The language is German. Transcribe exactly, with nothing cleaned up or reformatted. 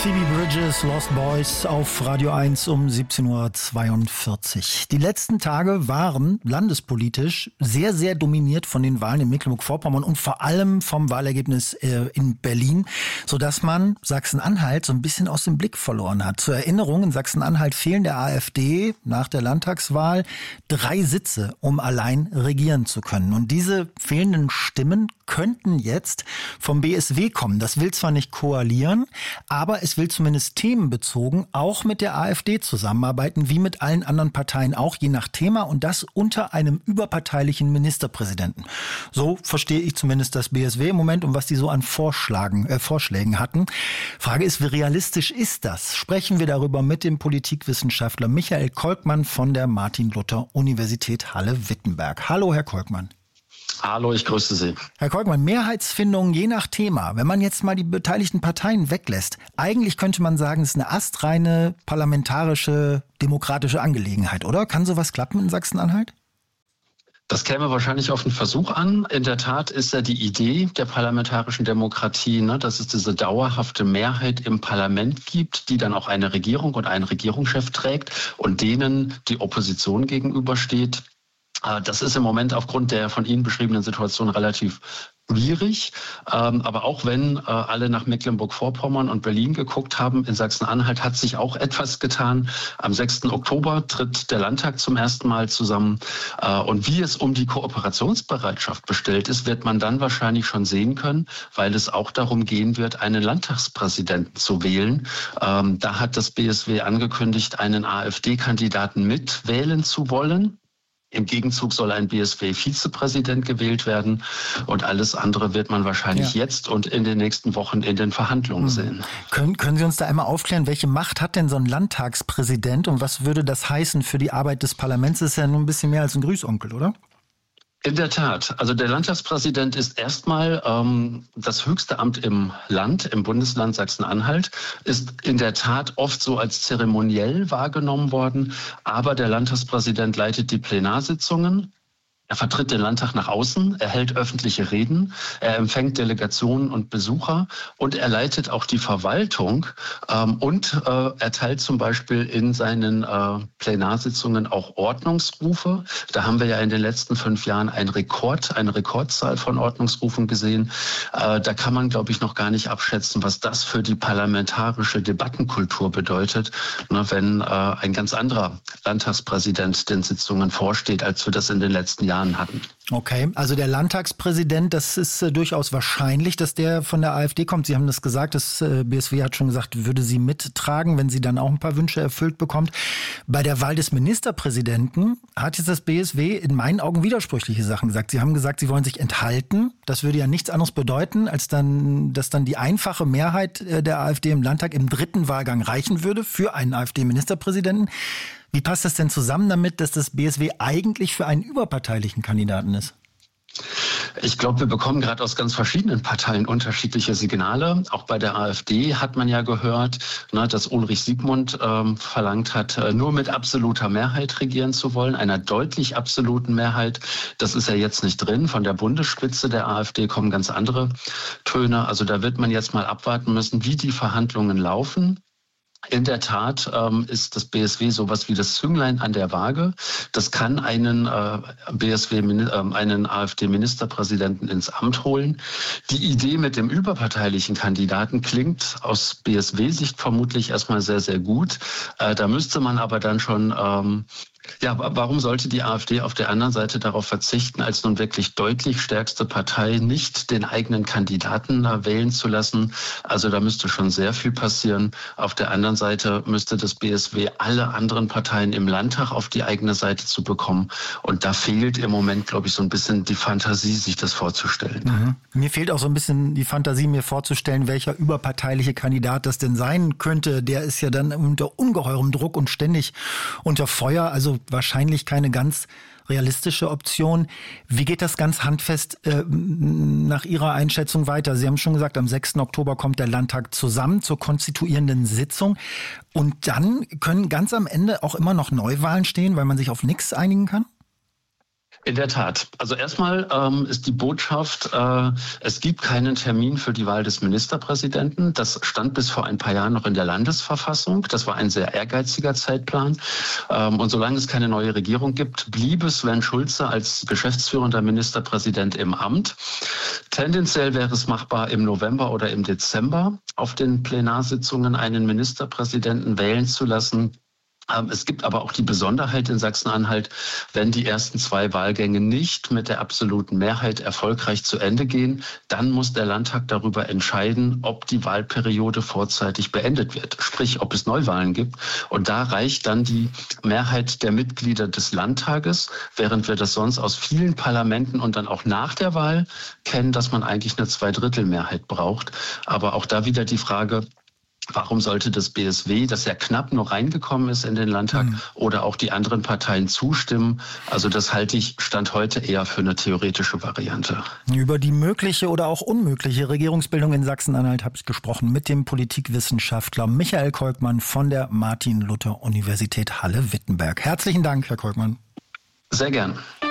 Phoebe Bridgers, Lost Boys auf Radio eins um siebzehn Uhr zweiundvierzig. Die letzten Tage waren landespolitisch sehr, sehr dominiert von den Wahlen in Mecklenburg-Vorpommern und vor allem vom Wahlergebnis äh, in Berlin, sodass man Sachsen-Anhalt so ein bisschen aus dem Blick verloren hat. Zur Erinnerung, in Sachsen-Anhalt fehlen der AfD nach der Landtagswahl drei Sitze, um allein regieren zu können. Und diese fehlenden Stimmen könnten jetzt vom B S W kommen. Das will zwar nicht koalieren, aber es will zumindest themenbezogen auch mit der AfD zusammenarbeiten, wie mit allen anderen Parteien auch, je nach Thema, und das unter einem überparteilichen Ministerpräsidenten. So verstehe ich zumindest das B S W im Moment und was die so an Vorschlagen, äh, Vorschlägen hatten. Frage ist, wie realistisch ist das? Sprechen wir darüber mit dem Politikwissenschaftler Michael Kolkmann von der Martin-Luther-Universität Halle-Wittenberg. Hallo, Herr Kolkmann. Hallo, ich grüße Sie. Herr Kolkmann, Mehrheitsfindung je nach Thema. Wenn man jetzt mal die beteiligten Parteien weglässt, eigentlich könnte man sagen, es ist eine astreine parlamentarische, demokratische Angelegenheit, oder? Kann sowas klappen in Sachsen-Anhalt? Das käme wahrscheinlich auf den Versuch an. In der Tat ist ja die Idee der parlamentarischen Demokratie, ne, dass es diese dauerhafte Mehrheit im Parlament gibt, die dann auch eine Regierung und einen Regierungschef trägt und denen die Opposition gegenübersteht. Das ist im Moment aufgrund der von Ihnen beschriebenen Situation relativ schwierig. Aber auch wenn alle nach Mecklenburg-Vorpommern und Berlin geguckt haben, in Sachsen-Anhalt hat sich auch etwas getan. Am sechsten Oktober tritt der Landtag zum ersten Mal zusammen. Und wie es um die Kooperationsbereitschaft bestellt ist, wird man dann wahrscheinlich schon sehen können, weil es auch darum gehen wird, einen Landtagspräsidenten zu wählen. Da hat das B S W angekündigt, einen AfD-Kandidaten mitwählen zu wollen. Im Gegenzug soll ein B S W-Vizepräsident gewählt werden und alles andere wird man wahrscheinlich ja. jetzt und in den nächsten Wochen in den Verhandlungen hm. sehen. Können, können Sie uns da einmal aufklären, welche Macht hat denn so ein Landtagspräsident und was würde das heißen für die Arbeit des Parlaments? Das ist ja nur ein bisschen mehr als ein Grüßonkel, oder? In der Tat. Also der Landtagspräsident ist erstmal ähm, das höchste Amt im Land, im Bundesland Sachsen-Anhalt, ist in der Tat oft so als zeremoniell wahrgenommen worden. Aber der Landtagspräsident leitet die Plenarsitzungen. Er vertritt den Landtag nach außen, er hält öffentliche Reden, er empfängt Delegationen und Besucher und er leitet auch die Verwaltung ähm, und äh, erteilt zum Beispiel in seinen äh, Plenarsitzungen auch Ordnungsrufe. Da haben wir ja in den letzten fünf Jahren einen Rekord, eine Rekordzahl von Ordnungsrufen gesehen. Äh, da kann man, glaube ich, noch gar nicht abschätzen, was das für die parlamentarische Debattenkultur bedeutet, ne, wenn äh, ein ganz anderer Landtagspräsident den Sitzungen vorsteht, als wir das in den letzten Jahren hatten. Okay, also der Landtagspräsident, das ist äh, durchaus wahrscheinlich, dass der von der AfD kommt. Sie haben das gesagt, das äh, B S W hat schon gesagt, würde sie mittragen, wenn sie dann auch ein paar Wünsche erfüllt bekommt. Bei der Wahl des Ministerpräsidenten hat jetzt das B S W in meinen Augen widersprüchliche Sachen gesagt. Sie haben gesagt, sie wollen sich enthalten. Das würde ja nichts anderes bedeuten, als dann, dass dann die einfache Mehrheit äh, der AfD im Landtag im dritten Wahlgang reichen würde für einen AfD-Ministerpräsidenten. Wie passt das denn zusammen damit, dass das B S W eigentlich für einen überparteilichen Kandidaten ist? Ich glaube, wir bekommen gerade aus ganz verschiedenen Parteien unterschiedliche Signale. Auch bei der AfD hat man ja gehört, ne, dass Ulrich Siegmund ähm, verlangt hat, äh, nur mit absoluter Mehrheit regieren zu wollen, einer deutlich absoluten Mehrheit. Das ist ja jetzt nicht drin. Von der Bundesspitze der AfD kommen ganz andere Töne. Also da wird man jetzt mal abwarten müssen, wie die Verhandlungen laufen. In der Tat ähm, ist das B S W sowas wie das Zünglein an der Waage. Das kann einen äh, B S W, äh, einen AfD-Ministerpräsidenten ins Amt holen. Die Idee mit dem überparteilichen Kandidaten klingt aus B S W-Sicht vermutlich erstmal sehr, sehr gut. Äh, da müsste man aber dann schon ähm, Ja, warum sollte die AfD auf der anderen Seite darauf verzichten, als nun wirklich deutlich stärkste Partei nicht den eigenen Kandidaten wählen zu lassen? Also da müsste schon sehr viel passieren. Auf der anderen Seite müsste das B S W alle anderen Parteien im Landtag auf die eigene Seite zu bekommen. Und da fehlt im Moment, glaube ich, so ein bisschen die Fantasie, sich das vorzustellen. Mhm. Mir fehlt auch so ein bisschen die Fantasie, mir vorzustellen, welcher überparteiliche Kandidat das denn sein könnte. Der ist ja dann unter ungeheurem Druck und ständig unter Feuer. Also wahrscheinlich keine ganz realistische Option. Wie geht das ganz handfest äh, nach Ihrer Einschätzung weiter? Sie haben schon gesagt, am sechsten Oktober kommt der Landtag zusammen zur konstituierenden Sitzung. Und dann können ganz am Ende auch immer noch Neuwahlen stehen, weil man sich auf nichts einigen kann? In der Tat. Also erstmal ähm, ist die Botschaft, äh, es gibt keinen Termin für die Wahl des Ministerpräsidenten. Das stand bis vor ein paar Jahren noch in der Landesverfassung. Das war ein sehr ehrgeiziger Zeitplan. Ähm, und solange es keine neue Regierung gibt, blieb es Sven Schulze als geschäftsführender Ministerpräsident im Amt. Tendenziell wäre es machbar, im November oder im Dezember auf den Plenarsitzungen einen Ministerpräsidenten wählen zu lassen. Es gibt aber auch die Besonderheit in Sachsen-Anhalt, wenn die ersten zwei Wahlgänge nicht mit der absoluten Mehrheit erfolgreich zu Ende gehen, dann muss der Landtag darüber entscheiden, ob die Wahlperiode vorzeitig beendet wird, sprich ob es Neuwahlen gibt. Und da reicht dann die Mehrheit der Mitglieder des Landtages, während wir das sonst aus vielen Parlamenten und dann auch nach der Wahl kennen, dass man eigentlich eine Zweidrittelmehrheit braucht. Aber auch da wieder die Frage, warum sollte das B S W, das ja knapp noch reingekommen ist in den Landtag, mhm. oder auch die anderen Parteien zustimmen? Also das halte ich Stand heute eher für eine theoretische Variante. Über die mögliche oder auch unmögliche Regierungsbildung in Sachsen-Anhalt habe ich gesprochen mit dem Politikwissenschaftler Michael Kolkmann von der Martin-Luther-Universität Halle-Wittenberg. Herzlichen Dank, Herr Kolkmann. Sehr gern.